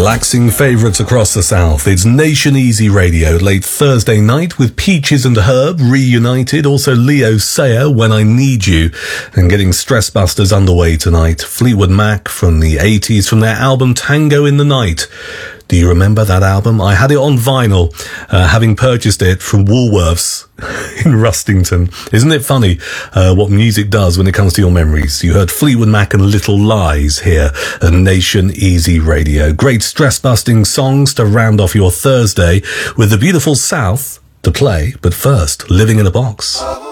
Relaxing favourites across the South. It's Nation Easy Radio, late Thursday night with Peaches and Herb reunited. Also Leo Sayer, When I Need You, and getting Stress Busters underway tonight. Fleetwood Mac from the 80s, from their album Tango in the Night. Do you remember that album? I had it on vinyl, having purchased it from Woolworths in Rustington. Isn't it funny what music does when it comes to your memories? You heard Fleetwood Mac and Little Lies here at Nation Easy Radio. Great stress-busting songs to round off your Thursday with the beautiful South to play. But first, Living in a Box.